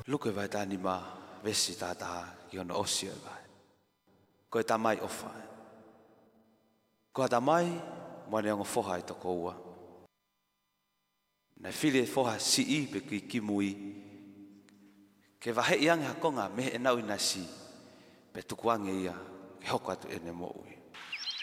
luke vai tani ma vesi tata ki ona osio vai. Ko e tamai ofa. Ko tamai mo ne ngo foha I toko ua. Na fili foha si I pe ki kimui. Ke vahe iang hakonga me e nau ina si. Pe tukuange ia ke hoko atu ene mo ui.